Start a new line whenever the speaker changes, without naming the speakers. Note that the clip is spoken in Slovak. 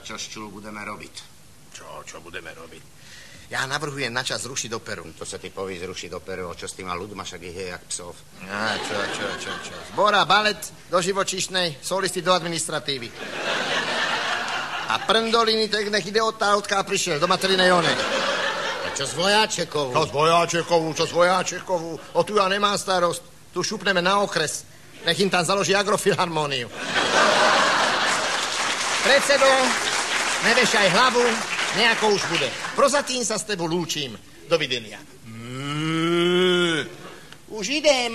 čo s čul budeme robiť?
Čo budeme robiť? Ja navrhujem načas zrušiť operu.
To sa ty poví zrušiť operu, čo s tým a ľudma, však ich je jak psov.
Čo. Zbora, balet do živočíšnej, solisty do administratívy. A prndoliny, tak nech ide odkiaľ prišiel, do materinej one.
A čo s Vojáčekovú?
Čo s Vojáčekovú? O tu ja nemám starost. Tu šupneme na okres. Nech im tam založí agrofilharmóniu. Predsedo, nevešaj hlavu, nejako už bude. Prozatím sa s tebou lúčim. Dovidenia. Už idem.